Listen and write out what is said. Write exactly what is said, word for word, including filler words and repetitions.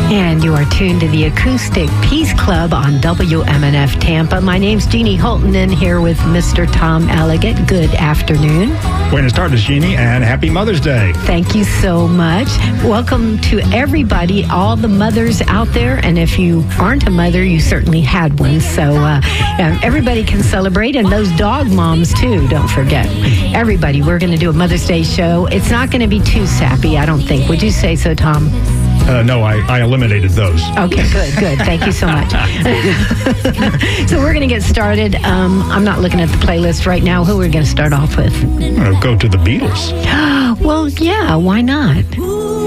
And you are tuned to the Acoustic Peace Club on W M N F Tampa. My name's Jeannie Holton, and here with Mister Tom Elegant. Good afternoon. Buenas tardes, Jeannie, and happy Mother's Day. Thank you so much. Welcome to everybody, all the mothers out there. And if you aren't a mother, you certainly had one. So uh, everybody can celebrate, and those dog moms, too, don't forget. Everybody, we're going to do a Mother's Day show. It's not going to be too sappy, I don't think. Would you say so, Tom? Uh, no, I, I eliminated those. Okay, good, good. Thank you so much. So we're going to get started. Um, I'm not looking at the playlist right now. Who are we going to start off with? I'm going to go to the Beatles. Well, yeah, why not?